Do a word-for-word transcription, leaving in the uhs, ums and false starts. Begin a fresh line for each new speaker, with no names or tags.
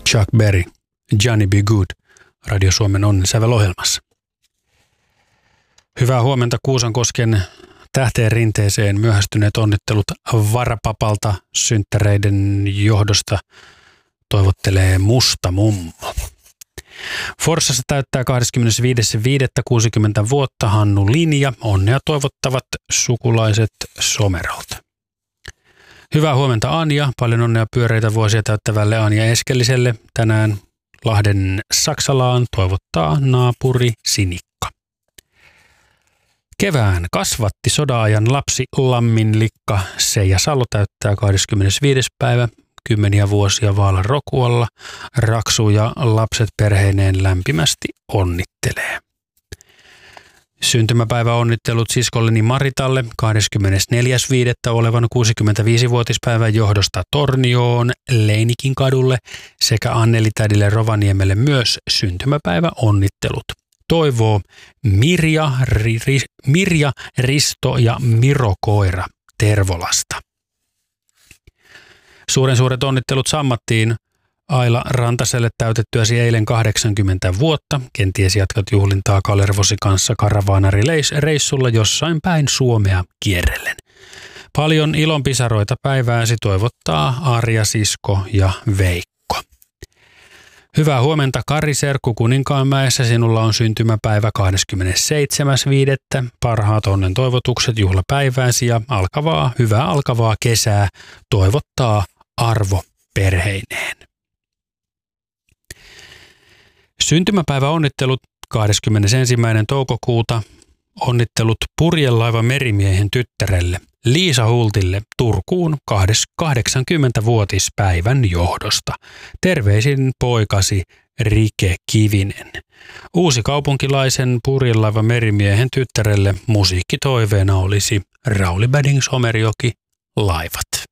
Chuck Berry, Johnny B. Good, Radio Suomen Onnensävel-ohjelmassa. Hyvää huomenta Kuusankosken Tähteen rinteeseen myöhästyneet onnittelut varapapalta synttäreiden johdosta toivottelee Musta Mummo. Forssassa täyttää kahdeskymmenesviides viidettä kuusikymmentä vuotta Hannu Linja. Onnea toivottavat sukulaiset Somerolta. Hyvää huomenta Anja. Paljon onnea pyöreitä vuosia täyttävälle Anja Eskelliselle. Tänään Lahden Saksalaan toivottaa naapuri Sinikka. Kevään kasvatti soda-ajan lapsi Lamminlikka Seija Salo täyttää kahdeskymmenesviides päivä. Kymmeniä vuosia Vaalan Rokualla. Raksu ja lapset perheineen lämpimästi onnittelee. Syntymäpäivä onnittelut siskolleni Maritalle kahdeskymmenesneljäs viidettä olevan kuusikymmentäviisivuotispäivän johdosta Tornioon, Leinikin kadulle sekä Anneli-tädille Rovaniemelle myös syntymäpäivä onnittelut. Toivoo Mirja, ri, ri, Mirja, Risto ja Miro Koira Tervolasta. Suuren suuret onnittelut sammattiin Aila Rantaselle täytettyäsi eilen kahdeksankymmentä vuotta. Kenties jatkat juhlintaa Kalervosi kanssa karavaanarireissulla jossain päin Suomea kierrellen. Paljon ilonpisaroita päivääsi toivottaa Arja, sisko ja Veikko. Hyvää huomenta Kari Serkku Kuninkaanmäessä. Sinulla on syntymäpäivä kahdeskymmenesseitsemäs viidettä Parhaat onnen toivotukset juhlapäivääsi ja alkavaa, hyvää alkavaa kesää toivottaa Arvo perheineen. Syntymäpäivä onnittelut kahdeskymmenesensimmäinen toukokuuta. Onnittelut purjelaiva merimiehen tyttärelle Liisa Hultille Turkuun kahdeksankymmentävuotispäivän johdosta. Terveisin poikasi Rike Kivinen. Uusi kaupunkilaisen purjelaiva merimiehen tyttärelle musiikkitoiveena olisi Rauli Bading Somerjoki Laivat.